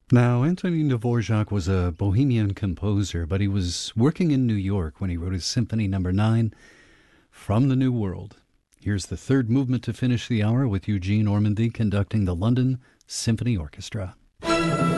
Now, Antonin Dvorak was a Bohemian composer, but he was working in New York when he wrote his Symphony No. 9, From the New World. Here's the third movement to finish the hour with Eugene Ormandy conducting the London Symphony Orchestra.